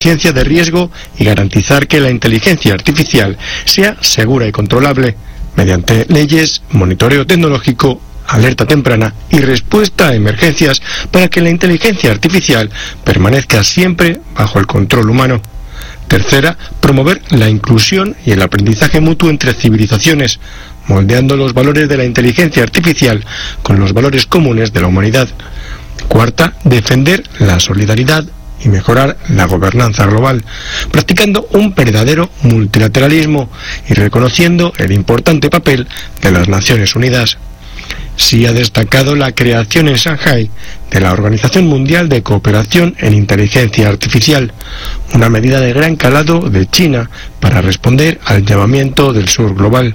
conciencia de riesgo y garantizar que la inteligencia artificial sea segura y controlable mediante leyes, monitoreo tecnológico, alerta temprana y respuesta a emergencias para que la inteligencia artificial permanezca siempre bajo el control humano. Tercera, promover la inclusión y el aprendizaje mutuo entre civilizaciones, moldeando los valores de la inteligencia artificial con los valores comunes de la humanidad. Cuarta, defender la solidaridad y mejorar la gobernanza global, practicando un verdadero multilateralismo y reconociendo el importante papel de las Naciones Unidas. Sí ha destacado la creación en Shanghái de la Organización Mundial de Cooperación en Inteligencia Artificial, una medida de gran calado de China para responder al llamamiento del sur global.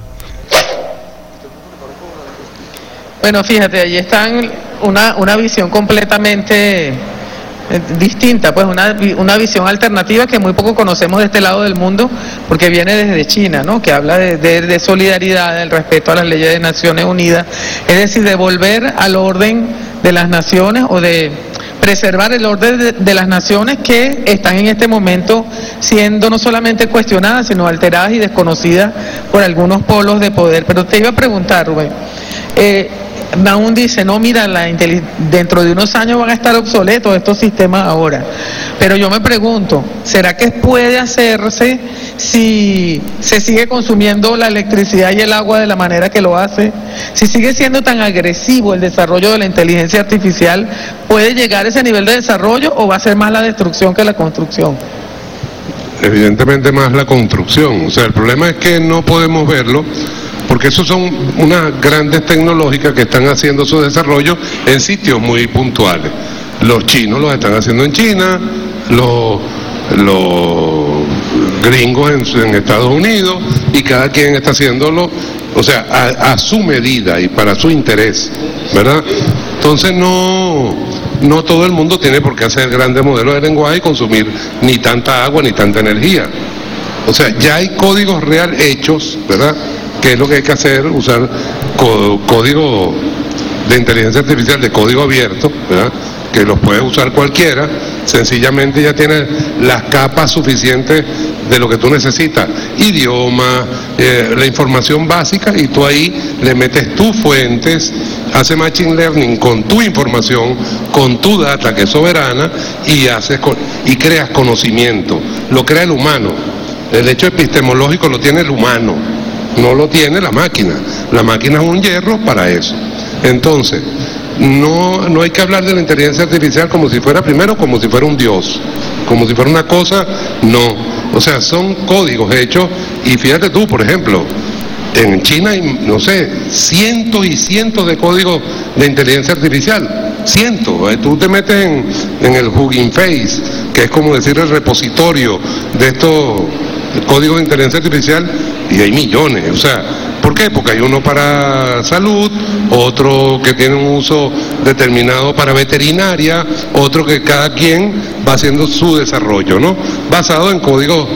Bueno, fíjate, allí están una visión completamente distinta, pues una visión alternativa que muy poco conocemos de este lado del mundo, porque viene desde China, ¿no? Que habla de solidaridad, del respeto a las leyes de Naciones Unidas, es decir, de volver al orden de las naciones o de preservar el orden de las naciones que están en este momento siendo no solamente cuestionadas, sino alteradas y desconocidas por algunos polos de poder. Pero te iba a preguntar, Rubén, aún dice, no, mira, dentro de unos años van a estar obsoletos estos sistemas ahora. Pero yo me pregunto, ¿será que puede hacerse si se sigue consumiendo la electricidad y el agua de la manera que lo hace? Si sigue siendo tan agresivo el desarrollo de la inteligencia artificial, ¿puede llegar a ese nivel de desarrollo o va a ser más la destrucción que la construcción? Evidentemente más la construcción. O sea, el problema es que no podemos verlo, porque esos son unas grandes tecnológicas que están haciendo su desarrollo en sitios muy puntuales. Los chinos los están haciendo en China, los gringos en Estados Unidos, y cada quien está haciéndolo, o sea, a su medida y para su interés, ¿verdad? Entonces no todo el mundo tiene por qué hacer grandes modelos de lenguaje y consumir ni tanta agua ni tanta energía. O sea, ya hay códigos real hechos, ¿verdad? ¿Qué es lo que hay que hacer? Usar código de inteligencia artificial de código abierto, ¿verdad? Que los puede usar cualquiera, sencillamente ya tiene las capas suficientes de lo que tú necesitas, idioma, la información básica, y tú ahí le metes tus fuentes, hace machine learning con tu información, con tu data que es soberana, y creas conocimiento. Lo crea el humano. El hecho epistemológico lo tiene el humano, no lo tiene la máquina. La máquina es un hierro para eso. Entonces, no hay que hablar de la inteligencia artificial como si fuera un dios, como si fuera una cosa, no. O sea, son códigos hechos, y fíjate tú, por ejemplo, en China hay, no sé, cientos y cientos de códigos de inteligencia artificial, cientos. Tú te metes en el Hugging Face, que es como decir el repositorio de estos códigos de inteligencia artificial, y hay millones. O sea, ¿por qué? Porque hay uno para salud, otro que tiene un uso determinado para veterinaria, otro que cada quien va haciendo su desarrollo, ¿no? Basado en códigos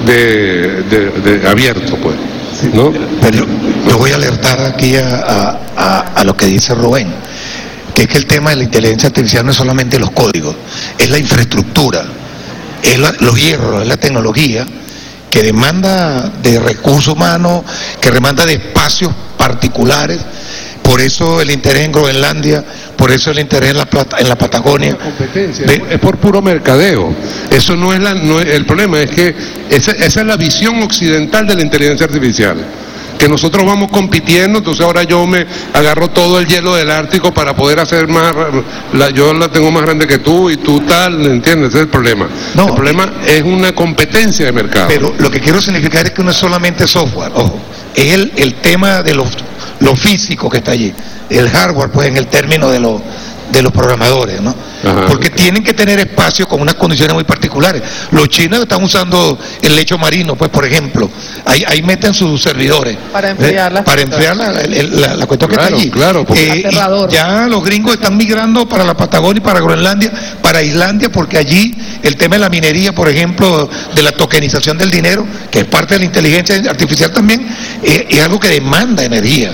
de abierto, pues, ¿no? Pero yo voy a alertar aquí a lo que dice Rubén, que es que el tema de la inteligencia artificial no es solamente los códigos, es la infraestructura, es los hierros, es la tecnología, que demanda de recursos humanos, que demanda de espacios particulares. Por eso el interés en Groenlandia, por eso el interés en la Patagonia. Es por puro mercadeo. Eso no es el problema, es que esa es la visión occidental de la inteligencia artificial. Que nosotros vamos compitiendo, entonces ahora yo me agarro todo el hielo del Ártico para poder hacer más, yo la tengo más grande que tú y tú tal, ¿entiendes? Ese es el problema. No, el problema es una competencia de mercado. Pero lo que quiero significar es que no es solamente software, ojo, es el tema de lo físico que está allí, el hardware, pues en el término de los programadores, ¿no? Ajá. Porque tienen que tener espacio con unas condiciones muy particulares. Los chinos están usando el lecho marino, pues, por ejemplo, ahí meten sus servidores para enfriar la cuestión que está allí. Claro, ya los gringos están migrando para la Patagonia y para Groenlandia, para Islandia, porque allí el tema de la minería, por ejemplo, de la tokenización del dinero, que es parte de la inteligencia artificial también, es algo que demanda energía.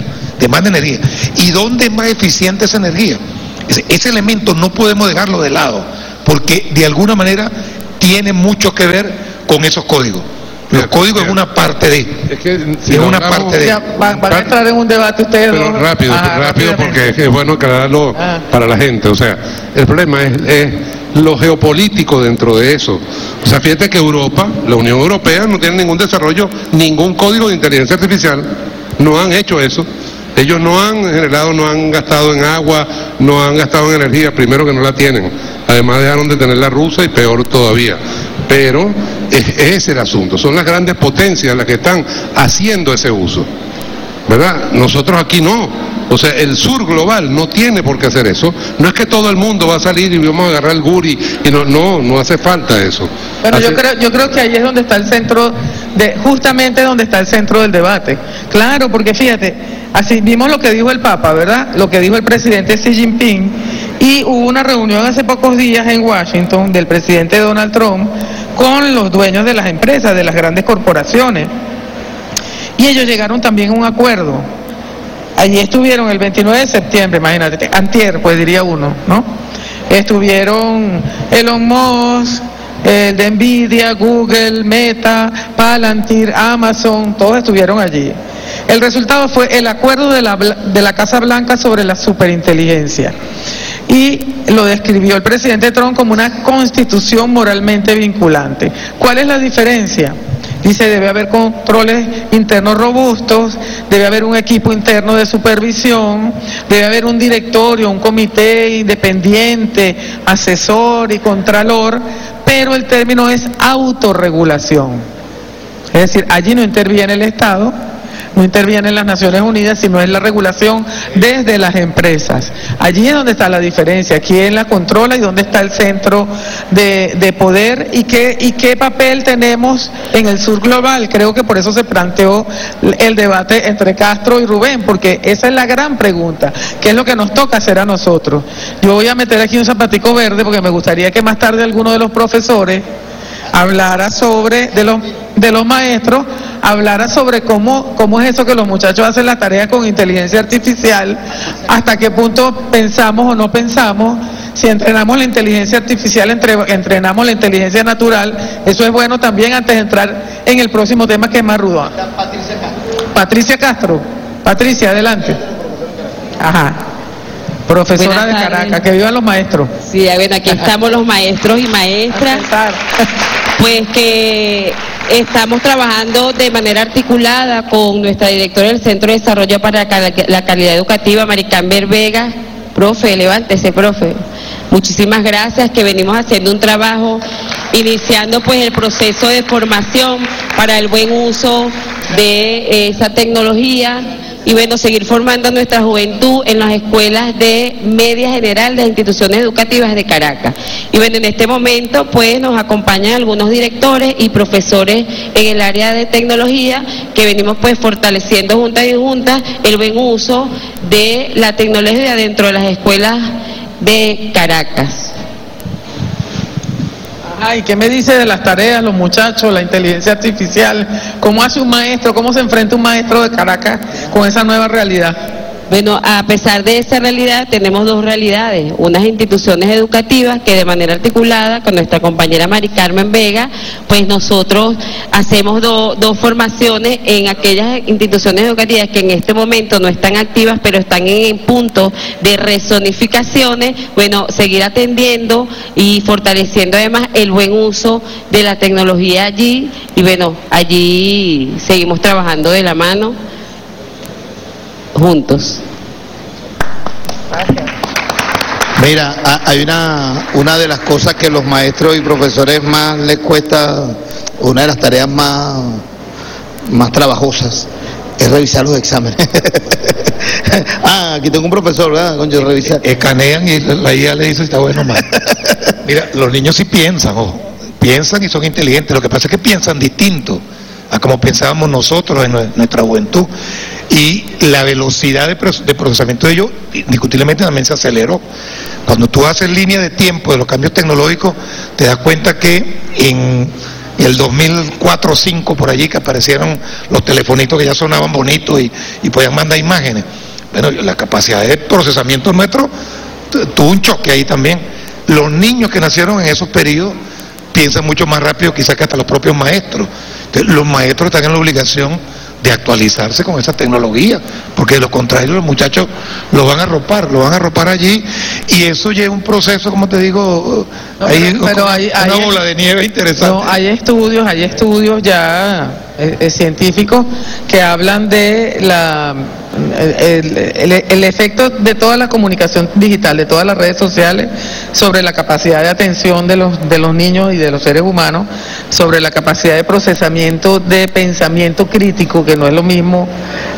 ¿Y dónde es más eficiente esa energía? Ese elemento no podemos dejarlo de lado, porque de alguna manera tiene mucho que ver con esos códigos. Los códigos es una parte de. Es que si es no una hablamos, parte de. Van a entrar en un debate ustedes pero dos. rápido, Ajá, rápido, porque es bueno aclararlo para la gente. O sea, el problema es lo geopolítico dentro de eso. O sea, fíjate que Europa, la Unión Europea, no tiene ningún desarrollo, ningún código de inteligencia artificial. No han hecho eso. Ellos no han generado, no han gastado en agua, no han gastado en energía, primero que no la tienen. Además dejaron de tener la rusa y peor todavía. Pero ese es el asunto, son las grandes potencias las que están haciendo ese uso, ¿verdad? Nosotros aquí no, o sea, el sur global no tiene por qué hacer eso. No es que todo el mundo va a salir y vamos a agarrar el guri, y no hace falta eso. Bueno, yo creo que ahí es donde está el centro, justamente donde está el centro del debate. Claro, porque fíjate, así vimos lo que dijo el Papa, ¿verdad? Lo que dijo el presidente Xi Jinping, y hubo una reunión hace pocos días en Washington del presidente Donald Trump con los dueños de las empresas, de las grandes corporaciones, y ellos llegaron también a un acuerdo. Allí estuvieron el 29 de septiembre, imagínate, antier, pues diría uno, ¿no? Estuvieron Elon Musk, el de Nvidia, Google, Meta, Palantir, Amazon, todos estuvieron allí. El resultado fue el acuerdo de la Casa Blanca sobre la superinteligencia. Y lo describió el presidente Trump como una constitución moralmente vinculante. ¿Cuál es la diferencia? Dice, debe haber controles internos robustos, debe haber un equipo interno de supervisión, debe haber un directorio, un comité independiente, asesor y contralor, pero el término es autorregulación. Es decir, allí no interviene el Estado, no intervienen las Naciones Unidas, sino es la regulación desde las empresas. Allí es donde está la diferencia, quién la controla y dónde está el centro de poder y qué papel tenemos en el sur global. Creo que por eso se planteó el debate entre Castro y Rubén, porque esa es la gran pregunta, ¿qué es lo que nos toca hacer a nosotros? Yo voy a meter aquí un zapatico verde porque me gustaría que más tarde alguno de los profesores hablara sobre, de los maestros, hablara sobre cómo es eso que los muchachos hacen la tarea con inteligencia artificial, hasta qué punto pensamos o no pensamos, si entrenamos la inteligencia artificial, entrenamos la inteligencia natural. Eso es bueno también antes de entrar en el próximo tema, que es más rudo. Patricia Castro. Patricia, adelante. Ajá. Profesora de Caracas, que vivan los maestros. Sí, a ver, aquí estamos los maestros y maestras, pues que estamos trabajando de manera articulada con nuestra directora del Centro de Desarrollo para la Calidad Educativa, Maricamber Vega. Profe, levántese, profe. Muchísimas gracias, que venimos haciendo un trabajo, iniciando pues el proceso de formación para el buen uso de esa tecnología. Y bueno, seguir formando a nuestra juventud en las escuelas de media general de las instituciones educativas de Caracas. Y bueno, en este momento pues nos acompañan algunos directores y profesores en el área de tecnología, que venimos pues fortaleciendo juntas y juntas el buen uso de la tecnología dentro de las escuelas de Caracas. Ay, ¿qué me dice de las tareas, los muchachos, la inteligencia artificial? ¿Cómo hace un maestro, cómo se enfrenta un maestro de Caracas con esa nueva realidad? Bueno, a pesar de esa realidad, tenemos dos realidades. Unas instituciones educativas que de manera articulada con nuestra compañera Mari Carmen Vega, pues nosotros hacemos dos formaciones en aquellas instituciones educativas que en este momento no están activas, pero están en punto de rezonificaciones. Bueno, seguir atendiendo y fortaleciendo además el buen uso de la tecnología allí. Y bueno, allí seguimos trabajando de la mano, juntos. Mira, hay una de las cosas que los maestros y profesores más les cuesta, una de las tareas más trabajosas, es revisar los exámenes. Aquí tengo un profesor, ¿verdad? Concho, revisar. Escanean y la IA le dice si está bueno o mal. Mira, los niños sí piensan, ojo, piensan y son inteligentes. Lo que pasa es que piensan distinto a como pensábamos nosotros en nuestra juventud. Y la velocidad de procesamiento de ellos indiscutiblemente también se aceleró. Cuando tú haces línea de tiempo de los cambios tecnológicos, te das cuenta que en el 2004 o 2005 por allí, que aparecieron los telefonitos que ya sonaban bonitos y podían mandar imágenes, bueno, la capacidad de procesamiento nuestro tuvo un choque ahí también. Los niños que nacieron en esos periodos piensan mucho más rápido quizás que hasta los propios maestros. Entonces, los maestros están en la obligación de actualizarse con esa tecnología, porque de lo contrario los muchachos lo van a arropar allí, y eso lleva un proceso, como te digo, una bola de nieve interesante. No, hay estudios ya científicos que hablan de el efecto de toda la comunicación digital, de todas las redes sociales, sobre la capacidad de atención de los niños y de los seres humanos, sobre la capacidad de procesamiento, de pensamiento crítico, que no es lo mismo,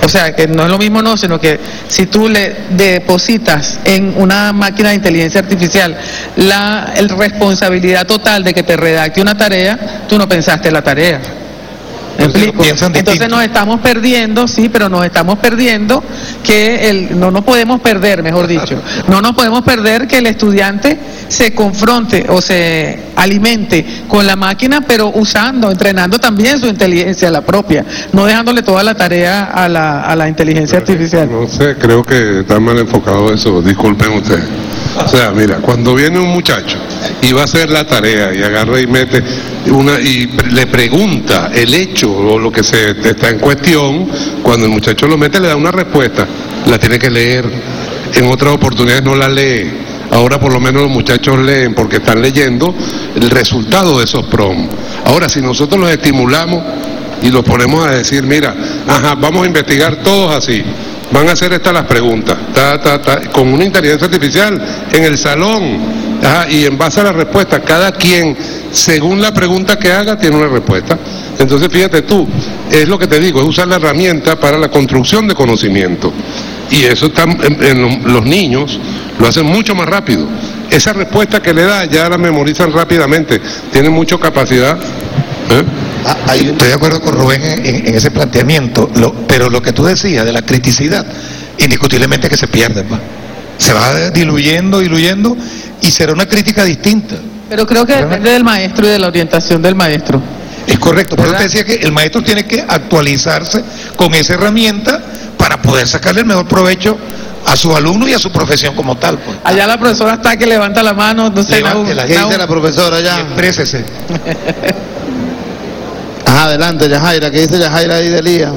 sino que si tú le depositas en una máquina de inteligencia artificial la responsabilidad total de que te redacte una tarea, tú no pensaste la tarea. Entonces nos estamos perdiendo, sí, pero nos estamos perdiendo que no nos podemos perder, mejor dicho, no nos podemos perder que el estudiante se confronte o se alimente con la máquina, pero entrenando también su inteligencia, la propia, no dejándole toda la tarea a la inteligencia artificial. No sé, creo que está mal enfocado eso, disculpen ustedes. O sea, mira, cuando viene un muchacho y va a hacer la tarea y agarra y mete y le pregunta el hecho o lo que está en cuestión, cuando el muchacho lo mete le da una respuesta, la tiene que leer, en otras oportunidades no la lee. Ahora por lo menos los muchachos leen porque están leyendo el resultado de esos prompts. Ahora, si nosotros los estimulamos y los ponemos a decir, mira, vamos a investigar todos así, van a hacer estas las preguntas, con una inteligencia artificial en el salón, y en base a la respuesta, cada quien, según la pregunta que haga, tiene una respuesta. Entonces, fíjate tú, es lo que te digo, es usar la herramienta para la construcción de conocimiento. Y eso está en los niños, lo hacen mucho más rápido. Esa respuesta que le da, ya la memorizan rápidamente, tienen mucha capacidad. Estoy de acuerdo con Rubén en ese planteamiento, pero lo que tú decías de la criticidad, indiscutiblemente que se pierde, se va diluyendo, y será una crítica distinta. Pero creo que depende del maestro y de la orientación del maestro. Es correcto, pero te decía que el maestro tiene que actualizarse con esa herramienta para poder sacarle el mejor provecho a sus alumnos y a su profesión como tal. Pues. Allá la profesora está que levanta la mano, no sé, ¿qué dice la profesora ya? Exprésese. Adelante, Yajaira, ¿qué dice Yajaira ahí de Elías?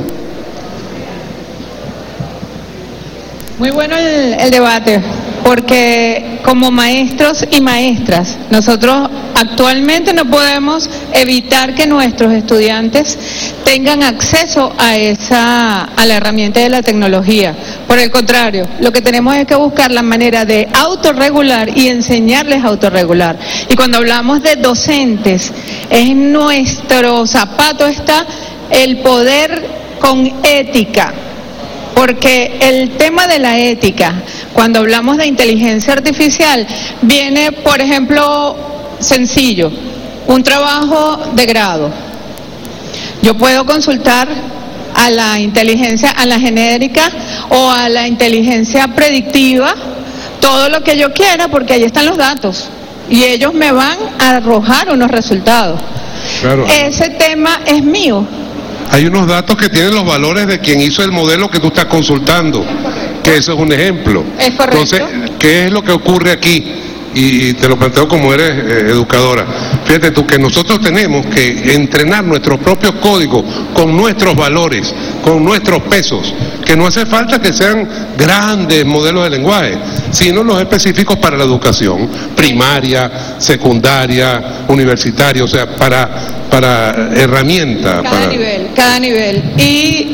Muy bueno el debate, porque como maestros y maestras, nosotros actualmente no podemos evitar que nuestros estudiantes tengan acceso a la herramienta de la tecnología. Por el contrario, lo que tenemos es que buscar la manera de autorregular y enseñarles a autorregular. Y cuando hablamos de docentes, en nuestro zapato está el poder con ética. Porque el tema de la ética, cuando hablamos de inteligencia artificial, viene, por ejemplo, sencillo, un trabajo de grado. Yo puedo consultar a la inteligencia, a la genérica o a la inteligencia predictiva, todo lo que yo quiera, porque ahí están los datos y ellos me van a arrojar unos resultados. Claro. Ese tema es mío. Hay unos datos que tienen los valores de quien hizo el modelo que tú estás consultando, que eso es un ejemplo. Es correcto. Entonces, ¿qué es lo que ocurre aquí? Y te lo planteo como eres educadora. Fíjate tú que nosotros tenemos que entrenar nuestros propios códigos con nuestros valores, con nuestros pesos, que no hace falta que sean grandes modelos de lenguaje, sino los específicos para la educación primaria, secundaria, universitaria, o sea, para herramienta. Cada nivel. Y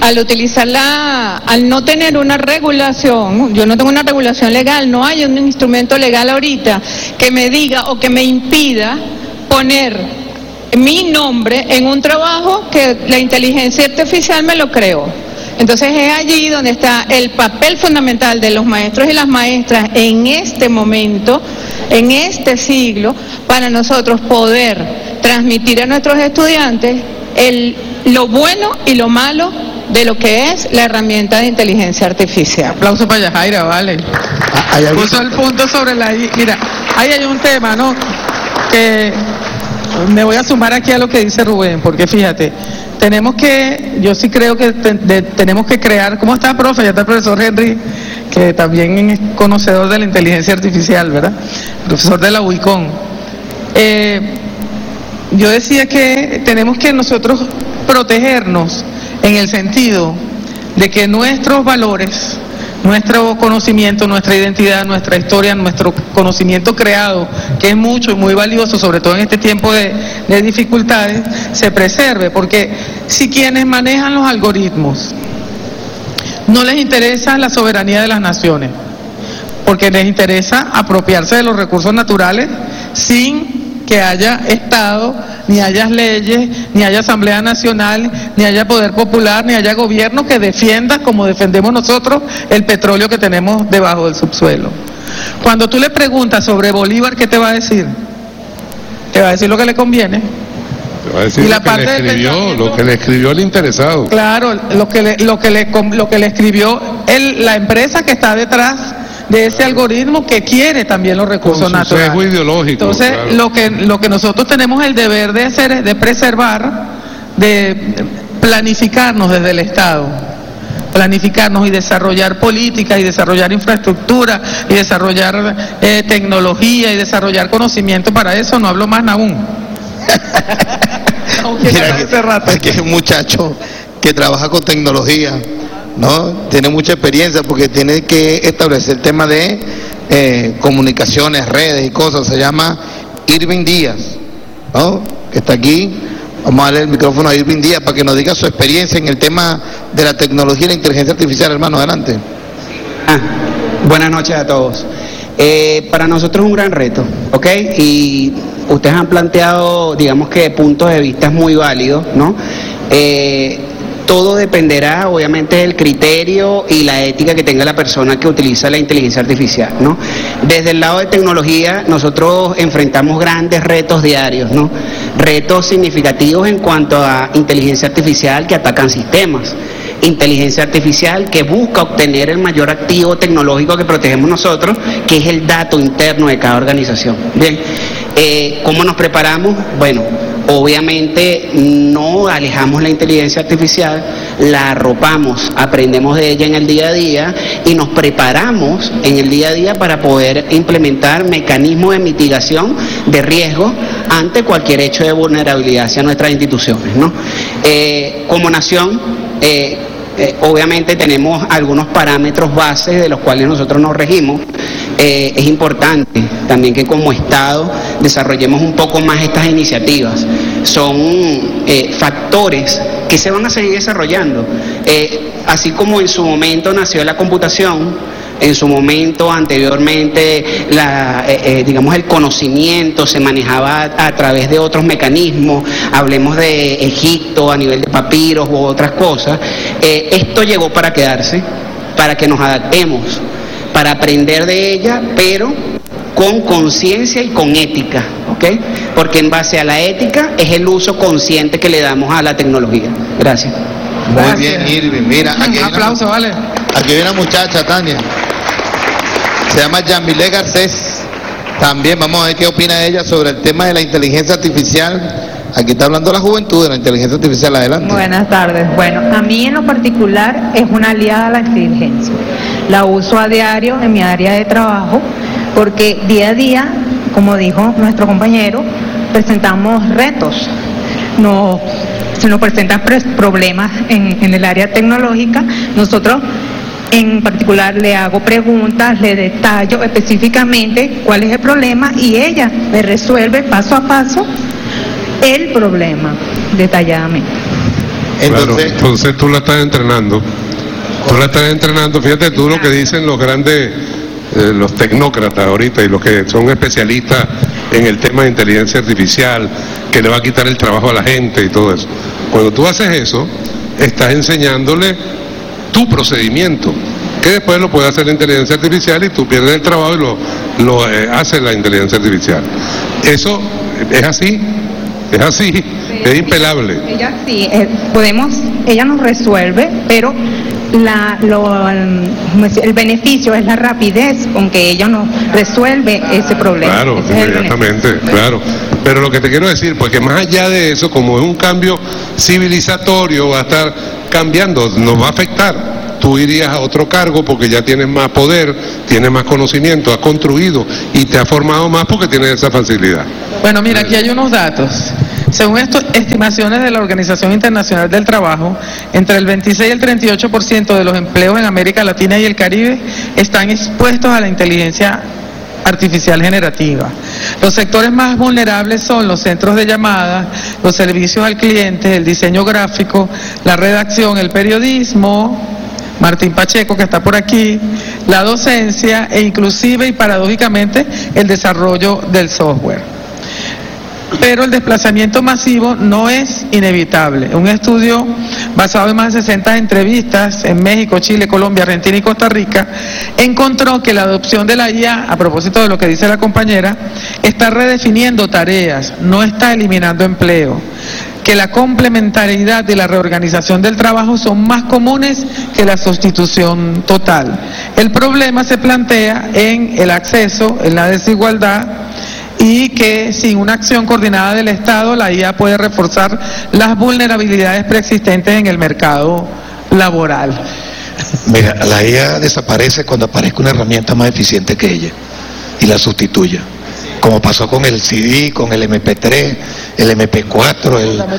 al no tener una regulación, yo no tengo una regulación legal, no hay un instrumento legal ahorita que me diga o que me impida poner mi nombre en un trabajo que la inteligencia artificial me lo creó. Entonces es allí donde está el papel fundamental de los maestros y las maestras en este momento, en este siglo, para nosotros poder transmitir a nuestros estudiantes lo bueno y lo malo de lo que es la herramienta de inteligencia artificial. Aplauso para Yajaira, vale. Puso el punto sobre mira, ahí hay un tema, ¿no? Que me voy a sumar aquí a lo que dice Rubén, porque fíjate, yo sí creo que tenemos que crear, ¿cómo está, profe? Ya está el profesor Henry, que también es conocedor de la inteligencia artificial, ¿verdad? Profesor de la UICON. yo decía que tenemos que nosotros protegernos en el sentido de que nuestros valores, nuestro conocimiento, nuestra identidad, nuestra historia, nuestro conocimiento creado, que es mucho y muy valioso, sobre todo en este tiempo de dificultades, se preserve, porque si quienes manejan los algoritmos no les interesa la soberanía de las naciones, porque les interesa apropiarse de los recursos naturales sin que haya Estado, ni haya leyes, ni haya Asamblea Nacional, ni haya poder popular, ni haya gobierno que defienda, como defendemos nosotros, el petróleo que tenemos debajo del subsuelo. Cuando tú le preguntas sobre Bolívar, ¿qué te va a decir? Te va a decir lo que le conviene. Te va a decir lo que le escribió el interesado. Claro, lo que le escribió la empresa que está detrás de ese algoritmo, que quiere también los recursos naturales. Sesgo ideológico. Entonces, claro. lo que nosotros tenemos el deber de hacer es de preservar, de planificarnos desde el Estado, planificarnos y desarrollar políticas y desarrollar infraestructura y desarrollar tecnología y desarrollar conocimiento. Para eso no hablo más aún. Mira que es un muchacho que trabaja con tecnología, ¿no? Tiene mucha experiencia porque tiene que establecer el tema de comunicaciones, redes y cosas. Se llama Irving Díaz, ¿no? Que está aquí. Vamos a darle el micrófono a Irving Díaz para que nos diga su experiencia en el tema de la tecnología y la inteligencia artificial. Hermano, adelante. Buenas noches a todos. Para nosotros es un gran reto, ¿ok? Y ustedes han planteado, digamos que puntos de vista muy válidos, ¿no? Todo dependerá, obviamente, del criterio y la ética que tenga la persona que utiliza la inteligencia artificial, ¿no? Desde el lado de tecnología, nosotros enfrentamos grandes retos diarios, ¿no? Retos significativos en cuanto a inteligencia artificial que atacan sistemas, inteligencia artificial que busca obtener el mayor activo tecnológico que protegemos nosotros, que es el dato interno de cada organización. Bien, ¿cómo nos preparamos? Bueno, obviamente no alejamos la inteligencia artificial, la arropamos, aprendemos de ella en el día a día y nos preparamos en el día a día para poder implementar mecanismos de mitigación de riesgo ante cualquier hecho de vulnerabilidad hacia nuestras instituciones, ¿no? Como nación, obviamente tenemos algunos parámetros bases de los cuales nosotros nos regimos. Es importante también que como Estado desarrollemos un poco más estas iniciativas. Son factores que se van a seguir desarrollando. Así como en su momento nació la computación, en su momento anteriormente digamos el conocimiento se manejaba a través de otros mecanismos, hablemos de Egipto a nivel de papiros u otras cosas. Esto llegó para quedarse, para que nos adaptemos, para aprender de ella, pero con conciencia y con ética, ¿ok? Porque en base a la ética es el uso consciente que le damos a la tecnología. Gracias. Muy bien, Irving. Mira, aquí un aplauso, vale. Aquí hay una muchacha, Tania. Se llama Yamile Garcés. También vamos a ver qué opina ella sobre el tema de la inteligencia artificial. Aquí está hablando la juventud de la inteligencia artificial. Adelante. Buenas tardes. Bueno, a mí en lo particular es una aliada a la inteligencia. La uso a diario en mi área de trabajo porque día a día, como dijo nuestro compañero, presentamos retos. Se nos presentan problemas en el área tecnológica. Nosotros en particular le hago preguntas, le detallo específicamente cuál es el problema y ella me resuelve paso a paso el problema detalladamente. Entonces tú la estás entrenando. Fíjate tú lo que dicen los grandes, los tecnócratas ahorita y los que son especialistas en el tema de inteligencia artificial, que le va a quitar el trabajo a la gente y todo eso. Cuando tú haces eso, estás enseñándole tu procedimiento, que después lo puede hacer la inteligencia artificial y tú pierdes el trabajo y lo hace la inteligencia artificial. Eso es así, es impelable. Ella sí, ella nos resuelve, pero el beneficio es la rapidez con que ella nos resuelve ese problema. Claro, inmediatamente, claro. Pero lo que te quiero decir, pues que más allá de eso, como es un cambio civilizatorio, va a estar cambiando, nos va a afectar. Tú irías a otro cargo porque ya tienes más poder, tienes más conocimiento, has construido y te has formado más porque tienes esa facilidad. Bueno, mira, aquí hay unos datos. Según estimaciones de la Organización Internacional del Trabajo, entre el 26 y el 38% de los empleos en América Latina y el Caribe están expuestos a la inteligencia artificial generativa. Los sectores más vulnerables son los centros de llamadas, los servicios al cliente, el diseño gráfico, la redacción, el periodismo, Martín Pacheco, que está por aquí, la docencia e inclusive y paradójicamente el desarrollo del software. Pero el desplazamiento masivo no es inevitable. Un estudio basado en más de 60 entrevistas en México, Chile, Colombia, Argentina y Costa Rica encontró que la adopción de la IA, a propósito de lo que dice la compañera, está redefiniendo tareas, no está eliminando empleo, que la complementariedad y la reorganización del trabajo son más comunes que la sustitución total. El problema se plantea en el acceso, en la desigualdad, y que sin una acción coordinada del Estado, la IA puede reforzar las vulnerabilidades preexistentes en el mercado laboral. Mira, la IA desaparece cuando aparezca una herramienta más eficiente que ella y la sustituya. Como pasó con el CD, con el MP3, el MP4,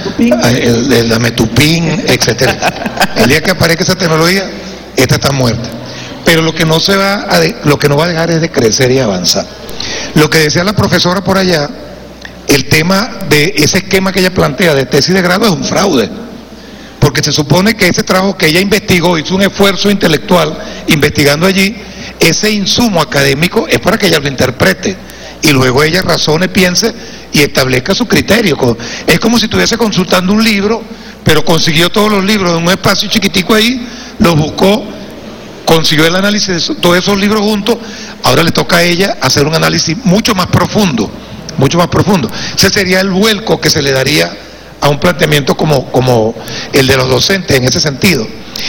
el Dametupin, etcétera. El día que aparezca esa tecnología, esta está muerta. Pero lo que no va a dejar es de crecer y avanzar. Lo que decía la profesora por allá, el tema de ese esquema que ella plantea de tesis de grado es un fraude, porque se supone que ese trabajo que ella investigó, hizo un esfuerzo intelectual investigando allí, ese insumo académico es para que ella lo interprete y luego ella razone, piense y establezca su criterio. Es como si estuviese consultando un libro, pero consiguió todos los libros en un espacio chiquitico ahí, los buscó, consiguió el análisis de todos esos libros juntos. Ahora le toca a ella hacer un análisis mucho más profundo, mucho más profundo. Ese sería el vuelco que se le daría a un planteamiento como el de los docentes en ese sentido.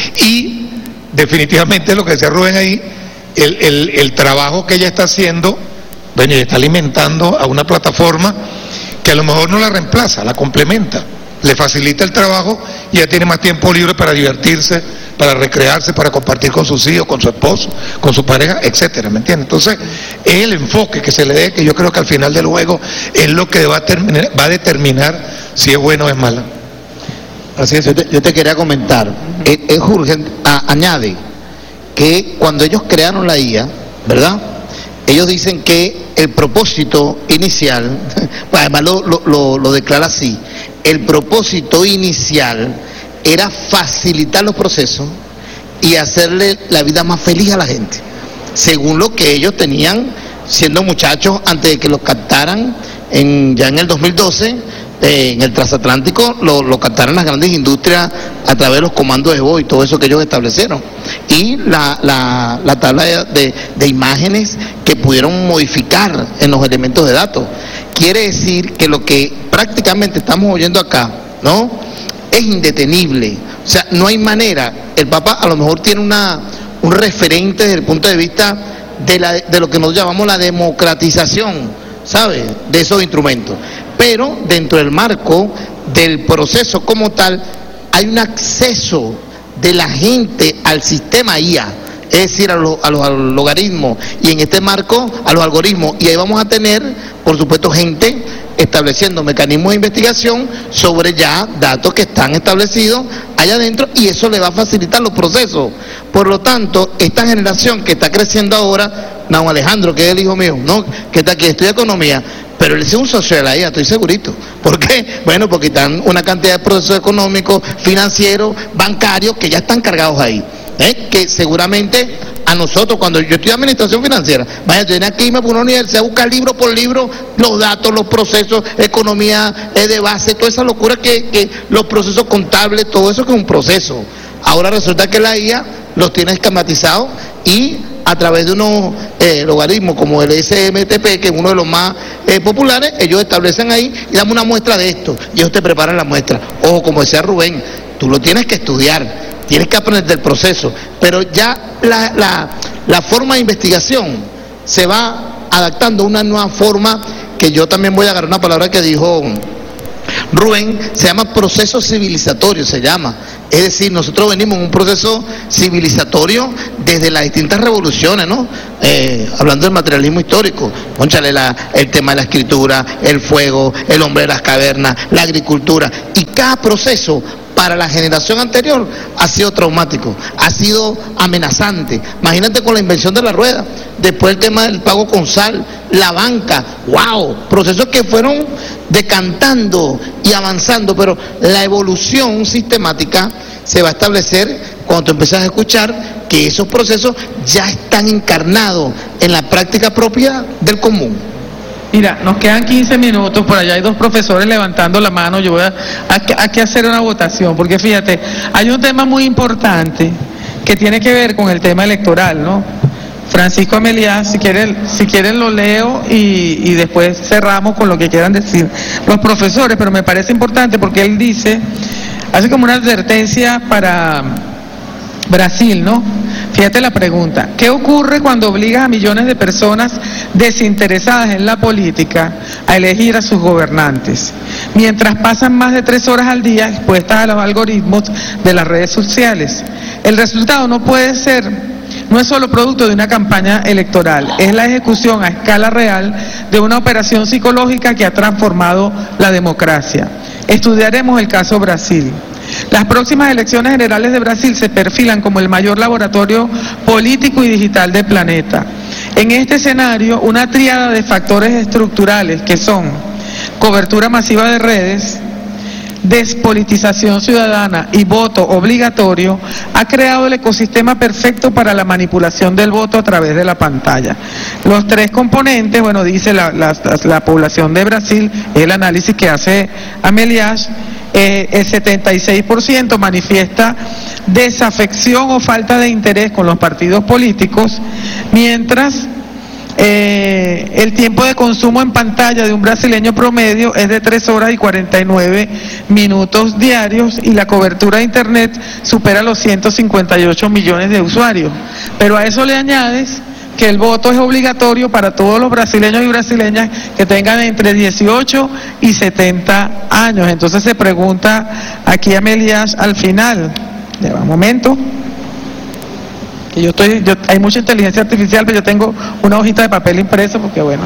Y definitivamente lo que decía Rubén ahí, el trabajo que ella está haciendo, bueno, ella está alimentando a una plataforma que a lo mejor no la reemplaza, la complementa, le facilita el trabajo y ella tiene más tiempo libre para divertirse, para recrearse, para compartir con sus hijos, con su esposo, con su pareja, etcétera, ¿me entiendes? Entonces, es el enfoque que se le dé, que yo creo que al final del juego es lo que va a determinar si es bueno o es mala. Así es. Yo te quería comentar, es urgente, añade que cuando ellos crearon la IA, ¿verdad? Ellos dicen que el propósito inicial, además lo declara así, el propósito inicial era facilitar los procesos y hacerle la vida más feliz a la gente, según lo que ellos tenían siendo muchachos antes de que los captaran ya en el 2012, en el transatlántico lo captaron las grandes industrias a través de los comandos de voz y todo eso que ellos establecieron, y la tabla de imágenes que pudieron modificar en los elementos de datos. Quiere decir que lo que prácticamente estamos oyendo acá, ¿no?, es indetenible. O sea, no hay manera. El Papa a lo mejor tiene un referente desde el punto de vista de lo que nosotros llamamos la democratización, ¿sabe?, de esos instrumentos. Pero dentro del marco del proceso como tal, hay un acceso de la gente al sistema IA, es decir, a los logaritmos, y en este marco a los algoritmos. Y ahí vamos a tener, por supuesto, gente estableciendo mecanismos de investigación sobre ya datos que están establecidos allá adentro, y eso le va a facilitar los procesos. Por lo tanto, esta generación que está creciendo ahora, don Alejandro, que es el hijo mío, ¿no?, que está aquí, estudia economía, pero él es un socio de la IA, estoy segurito. ¿Por qué? Bueno, porque están una cantidad de procesos económicos, financieros, bancarios, que ya están cargados ahí. Que seguramente a nosotros, cuando yo estudié administración financiera, vaya, yo venía aquí y me pongo a una universidad a buscar libro por libro los datos, los procesos, economía de base, toda esa locura que los procesos contables, todo eso que es un proceso. Ahora resulta que la IA los tiene esquematizados y a través de unos logaritmos como el SMTP, que es uno de los más populares, ellos establecen ahí y damos una muestra de esto, y ellos te preparan la muestra. Ojo, como decía Rubén, tú lo tienes que estudiar, tienes que aprender del proceso, pero ya la forma de investigación se va adaptando a una nueva forma, que yo también voy a agarrar una palabra que dijo Rubén, se llama proceso civilizatorio, se llama. Es decir, nosotros venimos en un proceso civilizatorio desde las distintas revoluciones, ¿no? Hablando del materialismo histórico, cónchale, el tema de la escritura, el fuego, el hombre de las cavernas, la agricultura, y cada proceso para la generación anterior ha sido traumático, ha sido amenazante. Imagínate con la invención de la rueda, después el tema del pago con sal, la banca, wow, procesos que fueron decantando y avanzando, pero la evolución sistemática se va a establecer cuando tú empiezas a escuchar que esos procesos ya están encarnados en la práctica propia del común. Mira, nos quedan 15 minutos, por allá hay 2 profesores levantando la mano, yo voy a que hacer una votación, porque fíjate, hay un tema muy importante que tiene que ver con el tema electoral, ¿no? Francisco Ameliá, si quieren lo leo y después cerramos con lo que quieran decir los profesores, pero me parece importante porque él dice, hace como una advertencia para Brasil, ¿no? Fíjate la pregunta, ¿qué ocurre cuando obligas a millones de personas desinteresadas en la política a elegir a sus gobernantes, mientras pasan más de 3 horas al día expuestas a los algoritmos de las redes sociales? El resultado no es solo producto de una campaña electoral, es la ejecución a escala real de una operación psicológica que ha transformado la democracia. Estudiaremos el caso Brasil. Las próximas elecciones generales de Brasil se perfilan como el mayor laboratorio político y digital del planeta. En este escenario, una tríada de factores estructurales que son cobertura masiva de redes, despolitización ciudadana y voto obligatorio ha creado el ecosistema perfecto para la manipulación del voto a través de la pantalla. Los 3 componentes, bueno, dice la población de Brasil, el análisis que hace Ameliá, el 76% manifiesta desafección o falta de interés con los partidos políticos, mientras el tiempo de consumo en pantalla de un brasileño promedio es de 3 horas y 49 minutos diarios y la cobertura de internet supera los 158 millones de usuarios. Pero a eso le añades que el voto es obligatorio para todos los brasileños y brasileñas que tengan entre 18 y 70 años. Entonces se pregunta aquí Ameliá al final, lleva un momento, que hay mucha inteligencia artificial, pero yo tengo una hojita de papel impreso porque bueno,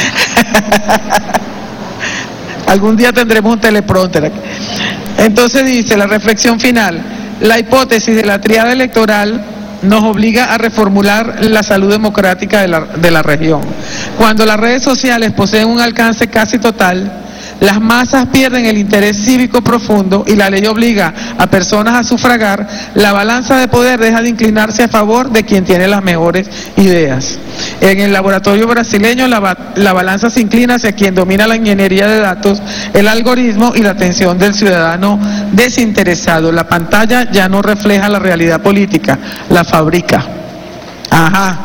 algún día tendremos un teleprompter aquí. Entonces dice la reflexión final, la hipótesis de la tríada electoral nos obliga a reformular la salud democrática de la región. Cuando las redes sociales poseen un alcance casi total, las masas pierden el interés cívico profundo y la ley obliga a personas a sufragar, la balanza de poder deja de inclinarse a favor de quien tiene las mejores ideas. En el laboratorio brasileño la balanza se inclina hacia quien domina la ingeniería de datos, el algoritmo y la atención del ciudadano desinteresado. La pantalla ya no refleja la realidad política, la fabrica. Ajá.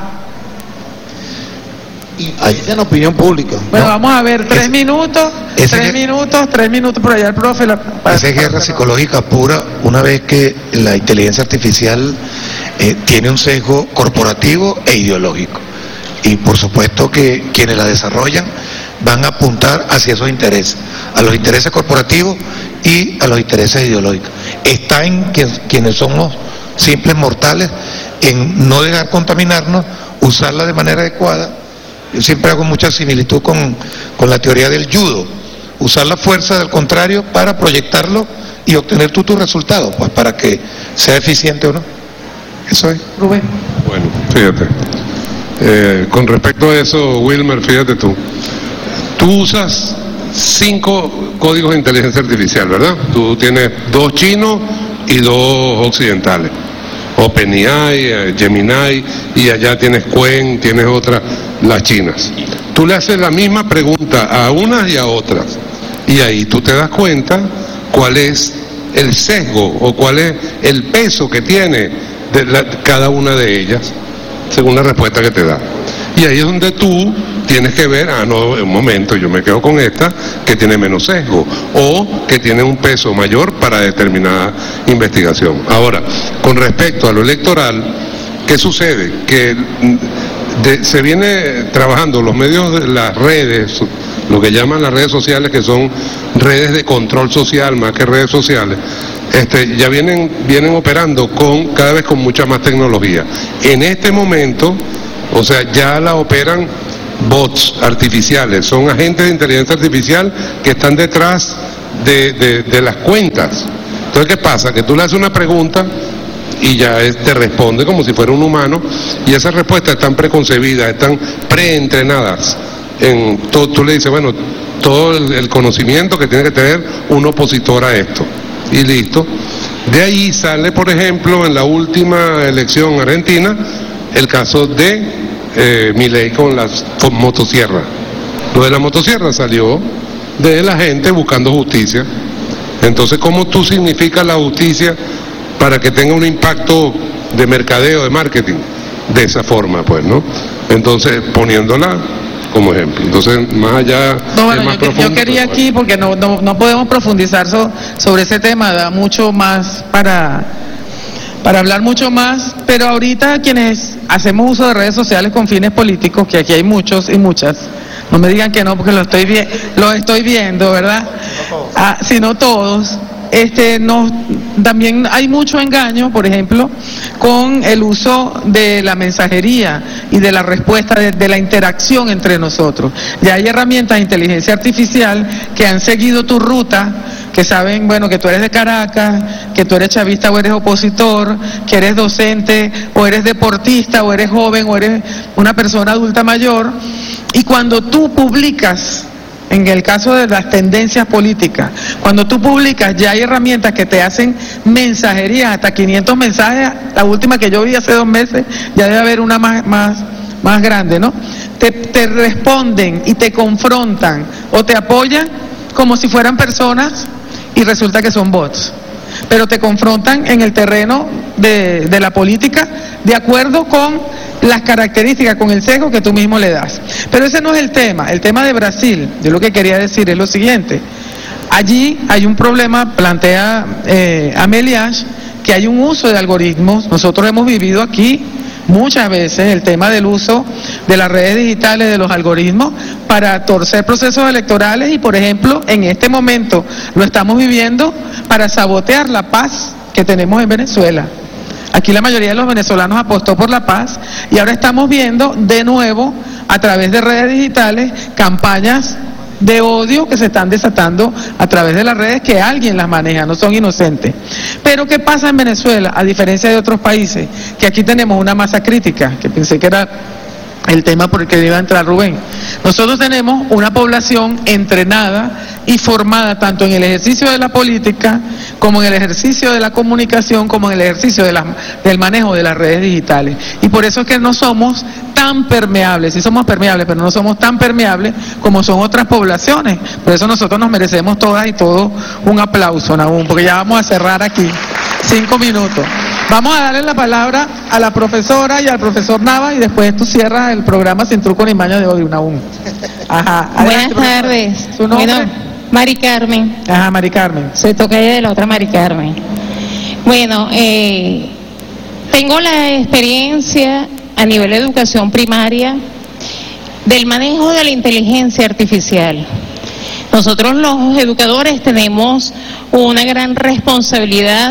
Y ahí en la opinión pública. Bueno, ¿no? Vamos a ver, 3 minutos, 3 minutos por allá el profe. Esa es guerra psicológica pura, una vez que la inteligencia artificial tiene un sesgo corporativo e ideológico. Y por supuesto que quienes la desarrollan van a apuntar hacia esos intereses, a los intereses corporativos y a los intereses ideológicos. Está en quienes somos simples mortales, en no dejar contaminarnos, usarla de manera adecuada. Yo siempre hago mucha similitud con la teoría del judo, usar la fuerza del contrario para proyectarlo y obtener tu resultado, pues para que sea eficiente o no. Eso es. Rubén. Bueno, fíjate. Con respecto a eso, Wilmer, fíjate tú usas 5 códigos de inteligencia artificial, ¿verdad? Tú tienes 2 chinos y 2 occidentales, OpenAI, Gemini, y allá tienes Qwen, tienes otras, las chinas. Tú le haces la misma pregunta a unas y a otras, y ahí tú te das cuenta cuál es el sesgo o cuál es el peso que tiene cada una de ellas, según la respuesta que te da. Y ahí es donde tú tienes que ver, no, un momento, yo me quedo con esta que tiene menos sesgo o que tiene un peso mayor para determinada investigación. Ahora, con respecto a lo electoral, ¿qué sucede? Que se viene trabajando los medios de las redes lo que llaman las redes sociales, que son redes de control social más que redes sociales, ya vienen operando cada vez con mucha más tecnología. En este momento, o sea, ya la operan bots artificiales, son agentes de inteligencia artificial que están detrás de las cuentas. Entonces, ¿qué pasa? Que tú le haces una pregunta y ya te responde como si fuera un humano, y esas respuestas están preconcebidas, están preentrenadas. Tú le dices, bueno, todo el conocimiento que tiene que tener un opositor a esto, y listo. De ahí sale, por ejemplo, en la última elección argentina, el caso de Milei con las motosierras. Lo de la motosierra salió de la gente buscando justicia. Entonces, ¿cómo tú significas la justicia para que tenga un impacto de mercadeo, de marketing? De esa forma, pues, ¿no? Entonces, poniéndola como ejemplo. Entonces, más allá... No, bueno, yo quería aquí, porque no podemos profundizar sobre ese tema, da mucho más para hablar mucho más, pero ahorita quienes hacemos uso de redes sociales con fines políticos, que aquí hay muchos y muchas, no me digan que no, porque lo estoy viendo, ¿verdad? Sino todos. También hay mucho engaño, por ejemplo, con el uso de la mensajería y de la respuesta, de la interacción entre nosotros. Ya hay herramientas de inteligencia artificial que han seguido tu ruta, que saben, bueno, que tú eres de Caracas, que tú eres chavista o eres opositor, que eres docente o eres deportista o eres joven o eres una persona adulta mayor, y cuando tú publicas, en el caso de las tendencias políticas, cuando tú publicas, ya hay herramientas que te hacen mensajerías, hasta 500 mensajes. La última que yo vi hace 2 meses, ya debe haber una más grande, ¿no? Te responden y te confrontan o te apoyan como si fueran personas, y resulta que son bots. Pero te confrontan en el terreno de la política de acuerdo con las características, con el sesgo que tú mismo le das. Pero ese no es el tema de Brasil. Yo lo que quería decir es lo siguiente: allí hay un problema, plantea Ameliash, que hay un uso de algoritmos. Nosotros hemos vivido aquí muchas veces el tema del uso de las redes digitales, de los algoritmos, para torcer procesos electorales, y por ejemplo, en este momento lo estamos viviendo para sabotear la paz que tenemos en Venezuela. Aquí la mayoría de los venezolanos apostó por la paz, y ahora estamos viendo de nuevo, a través de redes digitales, campañas de odio que se están desatando a través de las redes, que alguien las maneja, no son inocentes. Pero ¿qué pasa en Venezuela? A diferencia de otros países, que aquí tenemos una masa crítica, que pensé que era el tema por el que iba a entrar Rubén. Nosotros tenemos una población entrenada y formada tanto en el ejercicio de la política, como en el ejercicio de la comunicación, como en el ejercicio del manejo de las redes digitales. Y por eso es que no somos tan permeables. Sí somos permeables, pero no somos tan permeables como son otras poblaciones. Por eso nosotros nos merecemos todas y todos un aplauso, Nahum, porque ya vamos a cerrar aquí 5 minutos. Vamos a darle la palabra a la profesora y al profesor Nava, y después tú cierras el programa sin truco ni maña de odio, Nahum. Ajá. Buenas tardes. ¿Su nombre? Bueno, Mari Carmen. Ajá, Mari Carmen. Soy tocaya de la otra Mari Carmen. Bueno, tengo la experiencia a nivel de educación primaria del manejo de la inteligencia artificial. Nosotros los educadores tenemos una gran responsabilidad,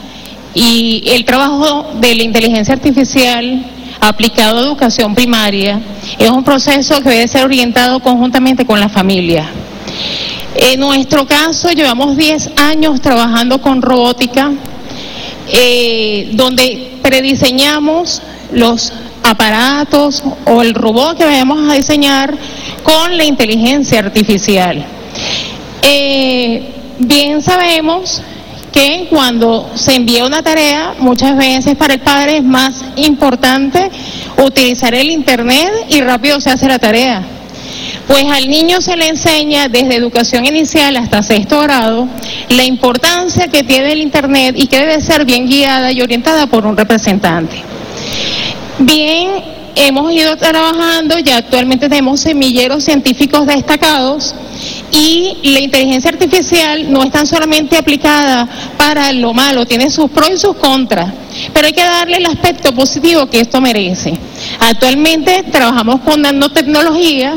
y el trabajo de la inteligencia artificial aplicado a educación primaria es un proceso que debe ser orientado conjuntamente con la familia. En nuestro caso llevamos 10 años trabajando con robótica, donde prediseñamos los aparatos o el robot que vayamos a diseñar con la inteligencia artificial. Bien sabemos que cuando se envía una tarea, muchas veces para el padre es más importante utilizar el internet y rápido se hace la tarea. Pues al niño se le enseña desde educación inicial hasta 6º grado la importancia que tiene el internet y que debe ser bien guiada y orientada por un representante. Bien, hemos ido trabajando, ya actualmente tenemos semilleros científicos destacados, y la inteligencia artificial no es tan solamente aplicada para lo malo, tiene sus pros y sus contras, pero hay que darle el aspecto positivo que esto merece. Actualmente trabajamos con nanotecnología,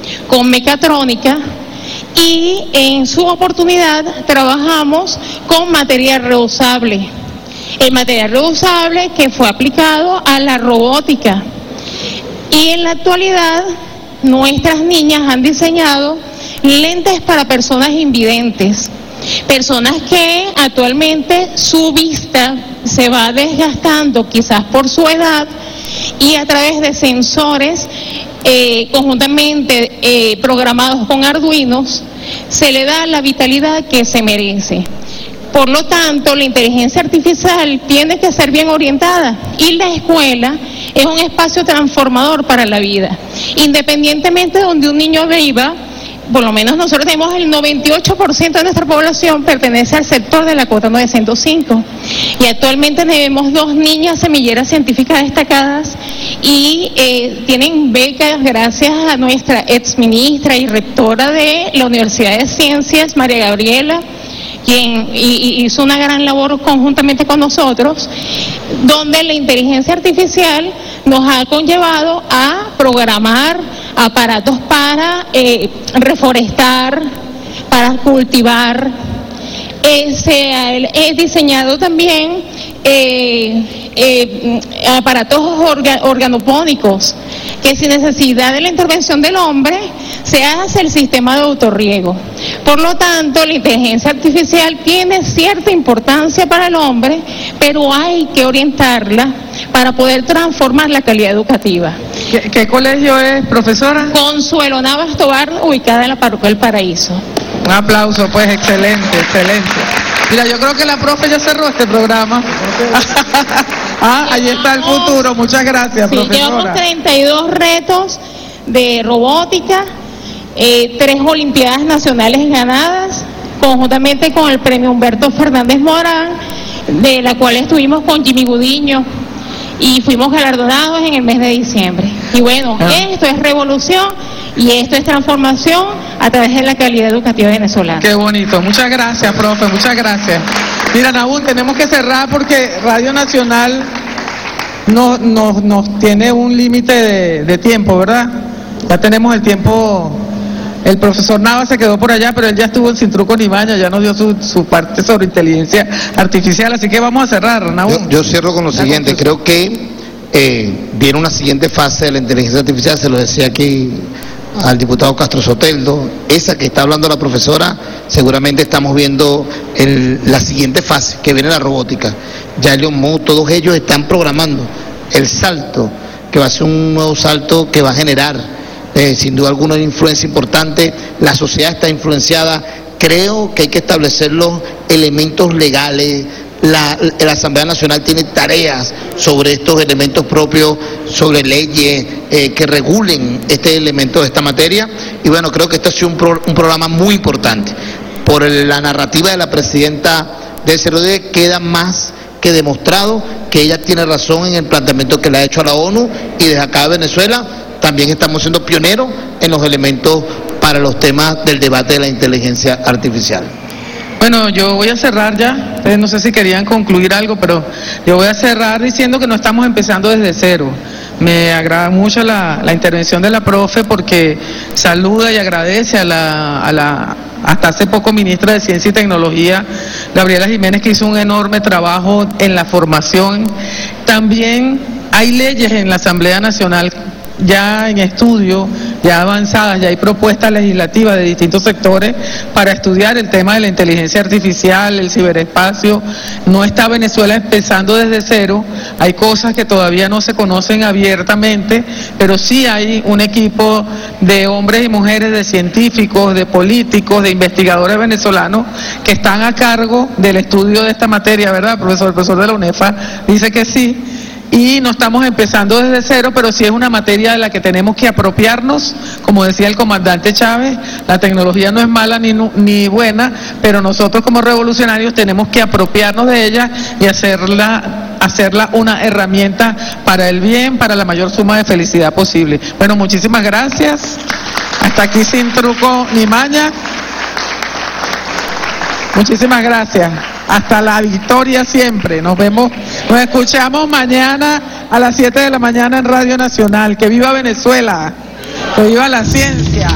con mecatrónica y en su oportunidad trabajamos con material reusable. El material reusable que fue aplicado a la robótica. Y en la actualidad nuestras niñas han diseñado lentes para personas invidentes, personas que actualmente su vista se va desgastando quizás por su edad, y a través de sensores conjuntamente programados con Arduinos se le da la vitalidad que se merece. Por lo tanto, la inteligencia artificial tiene que ser bien orientada, y la escuela es un espacio transformador para la vida. Independientemente de donde un niño viva, por lo menos nosotros tenemos el 98% de nuestra población pertenece al sector de la cuota 905. Y actualmente tenemos 2 niñas semilleras científicas destacadas y tienen becas gracias a nuestra exministra y rectora de la Universidad de Ciencias, María Gabriela, quien hizo una gran labor conjuntamente con nosotros, donde la inteligencia artificial nos ha conllevado a programar aparatos para reforestar, para cultivar. He diseñado también aparatos organopónicos, que sin necesidad de la intervención del hombre se hace el sistema de autorriego. Por lo tanto, la inteligencia artificial tiene cierta importancia para el hombre, pero hay que orientarla para poder transformar la calidad educativa. ¿Qué colegio es, profesora? Consuelo Navas Tobar, ubicada en la Parroquia del Paraíso. Un aplauso, pues, excelente, excelente. Mira, yo creo que la profe ya cerró este programa. Ahí está el futuro. Muchas gracias, sí, profesora. Llevamos 32 retos de robótica, 3 Olimpiadas Nacionales ganadas, conjuntamente con el premio Humberto Fernández Morán, de la cual estuvimos con Jimmy Gudiño y fuimos galardonados en el mes de diciembre. Y bueno, esto es revolución y esto es transformación a través de la calidad educativa venezolana. Qué bonito. Muchas gracias, profe. Muchas gracias. Mira, Nahum, tenemos que cerrar porque Radio Nacional nos tiene un límite de tiempo, ¿verdad? Ya tenemos el tiempo. El profesor Nava se quedó por allá, pero él ya estuvo en Sin Truco ni Maña, ya nos dio su parte sobre inteligencia artificial, así que vamos a cerrar, Nahum. Yo cierro con lo siguiente. Creo que viene una siguiente fase de la inteligencia artificial, se lo decía aquí al diputado Castro Soteldo, esa que está hablando la profesora, seguramente estamos viendo la siguiente fase, que viene la robótica. Ya Elon Musk, todos ellos están programando el salto, que va a ser un nuevo salto que va a generar sin duda alguna una influencia importante. La sociedad está influenciada. Creo que hay que establecer los elementos legales. La Asamblea Nacional tiene tareas sobre estos elementos propios, sobre leyes que regulen este elemento de esta materia. Y bueno, creo que este ha sido un programa muy importante. Por la narrativa de la presidenta del CRD queda más que demostrado que ella tiene razón en el planteamiento que le ha hecho a la ONU, y desde acá de Venezuela también estamos siendo pioneros en los elementos para los temas del debate de la inteligencia artificial. Bueno, yo voy a cerrar ya. Ustedes no sé si querían concluir algo, pero yo voy a cerrar diciendo que no estamos empezando desde cero. Me agrada mucho la intervención de la profe, porque saluda y agradece a la hasta hace poco ministra de Ciencia y Tecnología, Gabriela Jiménez, que hizo un enorme trabajo en la formación. También hay leyes en la Asamblea Nacional ya en estudio, ya avanzadas, ya hay propuestas legislativas de distintos sectores para estudiar el tema de la inteligencia artificial, el ciberespacio. No está Venezuela empezando desde cero, hay cosas que todavía no se conocen abiertamente, pero sí hay un equipo de hombres y mujeres, de científicos, de políticos, de investigadores venezolanos que están a cargo del estudio de esta materia, ¿verdad, profesor? El profesor de la UNEFA dice que sí. Y no estamos empezando desde cero, pero sí es una materia de la que tenemos que apropiarnos. Como decía el comandante Chávez, la tecnología no es mala ni buena, pero nosotros como revolucionarios tenemos que apropiarnos de ella y hacerla una herramienta para el bien, para la mayor suma de felicidad posible. Bueno, muchísimas gracias. Hasta aquí Sin Truco ni Maña. Muchísimas gracias. Hasta la victoria siempre. Nos vemos, nos escuchamos mañana a las 7 de la mañana en Radio Nacional. ¡Que viva Venezuela! ¡Viva la ciencia!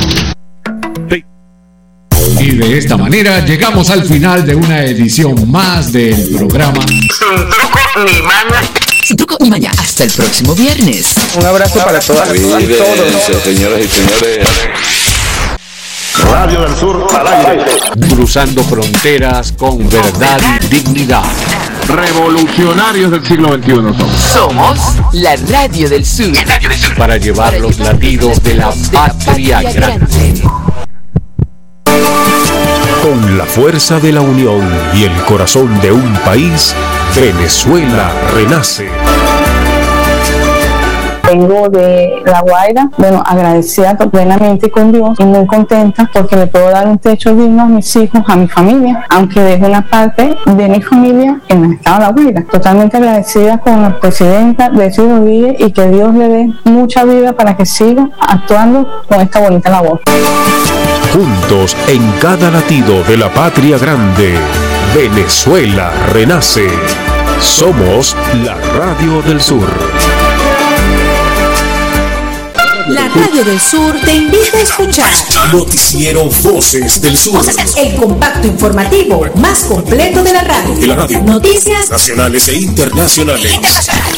Y de esta manera llegamos al final de una edición más del programa Sin truco ni maña. Sin truco ni maña. Hasta el próximo viernes. Un abrazo para todas y todos. Señoras y señores. Radio del Sur al aire. Cruzando fronteras con verdad y dignidad. Revolucionarios del siglo XXI somos la Radio del Sur. Para llevar los latidos de la patria grande. Con la fuerza de la unión y el corazón de un país, Venezuela renace. Vengo de La Guaira, agradecida plenamente con Dios y muy contenta porque le puedo dar un techo digno a mis hijos, a mi familia, aunque deje una parte de mi familia en el estado de La Guaira. Totalmente agradecida con la presidenta de Ciro Díez y que Dios le dé mucha vida para que siga actuando con esta bonita labor. Juntos en cada latido de la patria grande, Venezuela renace. Somos la Radio del Sur. La Radio del Sur te invita a escuchar Noticiero Voces del Sur, el compacto informativo más completo de la radio. Noticias nacionales e internacionales.